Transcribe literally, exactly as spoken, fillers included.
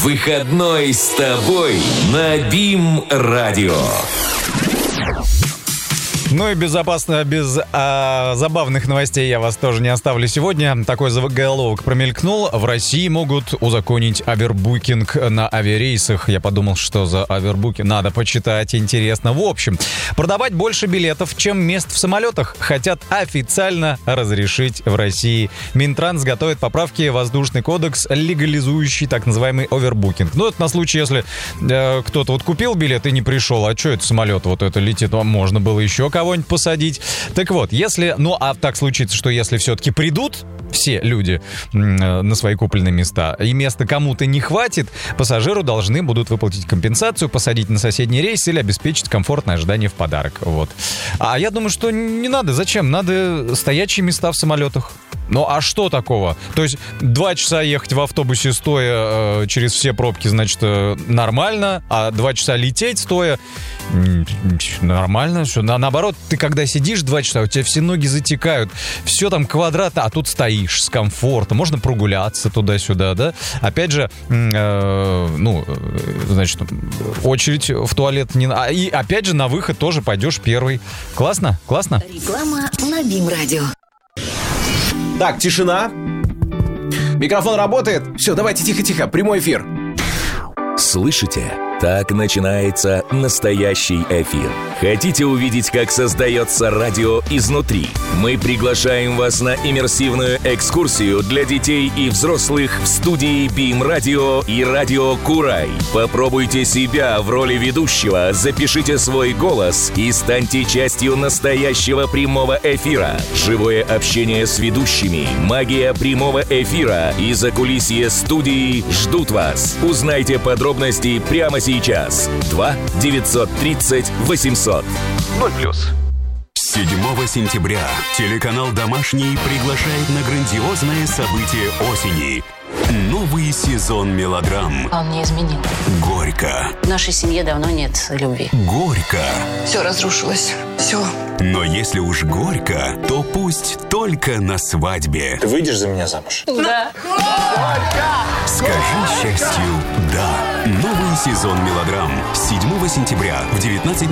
Выходной с тобой на БИМ-радио. Ну и безопасно, без а, забавных новостей я вас тоже не оставлю сегодня. Такой заголовок промелькнул. В России могут узаконить овербукинг на авиарейсах. Я подумал, что за овербукинг. Надо почитать, интересно. В общем, продавать больше билетов, чем мест в самолетах, хотят официально разрешить в России. Минтранс готовит поправки в воздушный кодекс, легализующий так называемый овербукинг. Ну, это на случай, если э, кто-то вот купил билет и не пришел. А что это самолет вот это летит? Можно было еще кого кого-нибудь посадить. Так вот, если... Ну, а так случится, что если все-таки придут все люди на свои купленные места, и места кому-то не хватит, пассажиру должны будут выплатить компенсацию, посадить на соседний рейс или обеспечить комфортное ожидание в подарок. Вот. А я думаю, что не надо. Зачем? Надо стоячие места в самолетах. Ну, а что такого? То есть два часа ехать в автобусе стоя э, через все пробки, значит, э, нормально, а два часа лететь стоя нормально. Что, на, наоборот, ты когда сидишь два часа, у тебя все ноги затекают, все там квадратно, а тут стоишь с комфортом, можно прогуляться туда-сюда, да? Опять же, э, ну, значит, очередь в туалет не... А, и опять же, на выход тоже пойдешь первый. Классно? Классно? Реклама на БИМ-радио. Так, тишина. Микрофон работает? Все, давайте тихо-тихо, прямой эфир. Слышите? Так начинается настоящий эфир. Хотите увидеть, как создается радио изнутри? Мы приглашаем вас на иммерсивную экскурсию для детей и взрослых в студии БИМ-радио и радио Курай. Попробуйте себя в роли ведущего, запишите свой голос и станьте частью настоящего прямого эфира. Живое общение с ведущими, магия прямого эфира и закулисье студии ждут вас. Узнайте подробности прямо сейчас. Сейчас. два девятьсот тридцать восемьсот. ноль плюс. седьмого сентября телеканал «Домашний» приглашает на грандиозное событие осени. Новый сезон мелодрам. Он мне изменил. Горько. В нашей семье давно нет любви. Горько. Все разрушилось. Все. Но если уж горько, то пусть только на свадьбе. Ты выйдешь за меня замуж? Да. Скажи счастью «да». Новый сезон мелодрам. седьмого сентября в девятнадцать